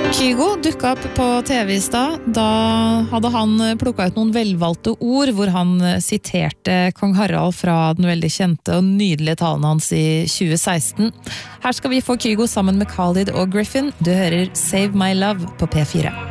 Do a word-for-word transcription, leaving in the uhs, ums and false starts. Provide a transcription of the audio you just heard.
Kygo dukket opp på T V i stad. Da hadde han plukket ut noen velvalgte ord, hvor han siterte Kong Harald fra den veldig kjente og nydelige talen hans i tjue seksten. Her skal vi få Kygo sammen med Khalid og Griffin. Du hører Save My Love på P fire.